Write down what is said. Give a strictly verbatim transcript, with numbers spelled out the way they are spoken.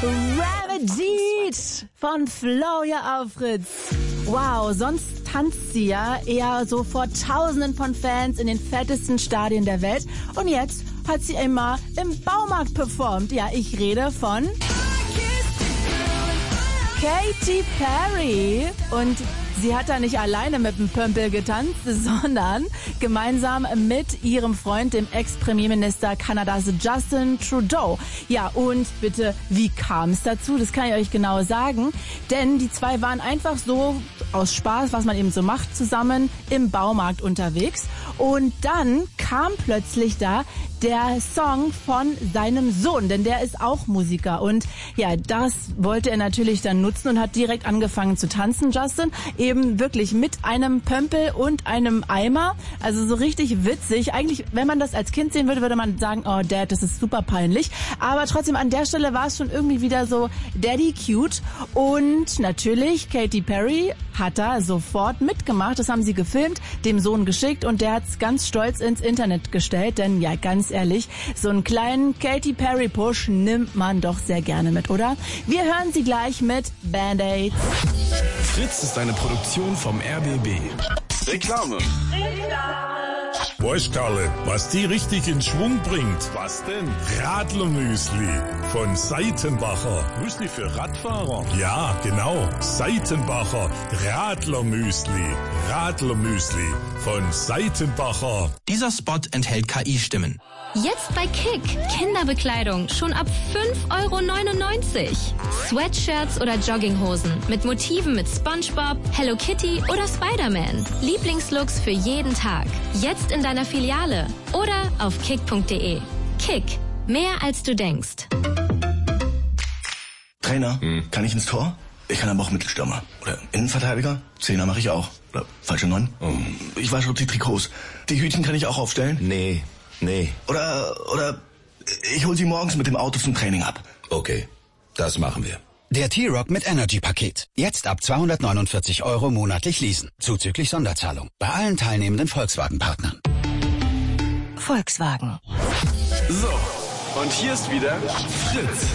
Remedied von Flauja auf Fritz. Wow, sonst tanzt sie ja eher so vor Tausenden von Fans in den fettesten Stadien der Welt. Und jetzt hat sie einmal im Baumarkt performt. Ja, ich rede von Katy Perry. Und sie hat da nicht alleine mit dem Pömpel getanzt, sondern gemeinsam mit ihrem Freund, dem Ex-Premierminister Kanadas Justin Trudeau. Ja, und bitte, wie kam es dazu? Das kann ich euch genau sagen. Denn die zwei waren einfach so aus Spaß, was man eben so macht, zusammen im Baumarkt unterwegs. Und dann kam plötzlich da der Song von seinem Sohn, denn der ist auch Musiker. Und ja, das wollte er natürlich dann nutzen und hat direkt angefangen zu tanzen, Justin. Eben wirklich mit einem Pömpel und einem Eimer. Also so richtig witzig. Eigentlich, wenn man das als Kind sehen würde, würde man sagen, oh Dad, das ist super peinlich. Aber trotzdem, an der Stelle war es schon irgendwie wieder so Daddy cute. Und natürlich, Katy Perry hat da sofort mitgemacht. Das haben sie gefilmt, dem Sohn geschickt und der hat es ganz stolz ins Internet gestellt. Denn ja, ganz ehrlich, so einen kleinen Katy Perry Push nimmt man doch sehr gerne mit, oder? Wir hören sie gleich mit Band-Aids. Fritz ist eine Produktion vom R B B. Reklame. Weißt Karle, was die richtig in Schwung bringt? Was denn? Radlermüsli von Seitenbacher. Müsli für Radfahrer? Ja, genau. Seitenbacher Radlermüsli. Radlermüsli von Seitenbacher. Dieser Spot enthält K I-Stimmen. Jetzt bei Kick. Kinderbekleidung schon ab fünf Euro neunundneunzig. Sweatshirts oder Jogginghosen mit Motiven mit SpongeBob, Hello Kitty oder Spider-Man. Lieblingslooks für jeden Tag. Jetzt in deiner Filiale oder auf kick punkt de. Kick. Mehr als du denkst. Trainer, hm. kann ich ins Tor? Ich kann aber auch Mittelstürmer. Oder Innenverteidiger? Zehner mache ich auch. Oder falsche Neun? Oh. Ich wasche auch die Trikots. Die Hütchen kann ich auch aufstellen? Nee. Nee. Oder, oder ich hol sie morgens mit dem Auto zum Training ab. Okay, das machen wir. Der T-Rock mit Energy-Paket. Jetzt ab zweihundertneunundvierzig Euro monatlich leasen. Zuzüglich Sonderzahlung. Bei allen teilnehmenden Volkswagen-Partnern. Volkswagen. So, und hier ist wieder Fritz.